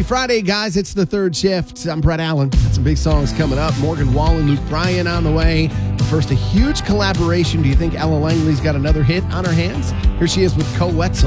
Friday, guys. It's the third shift. I'm Brett Allen. Got some big songs coming up. Morgan Wallen, Luke Bryan on the way. But first, a huge collaboration. Do you think Ella Langley's got another hit on her hands? Here she is with Co Wetzel.